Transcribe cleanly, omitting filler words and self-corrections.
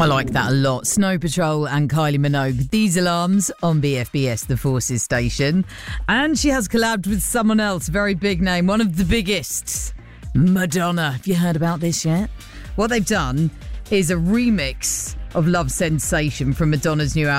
I like that a lot. Snow Patrol and Kylie Minogue. These alarms on BFBS, the Forces station. And she has collabed with someone else, very big name, one of the biggest, Madonna. Have you heard about this yet? What they've done is a remix of Love Sensation from Madonna's new album.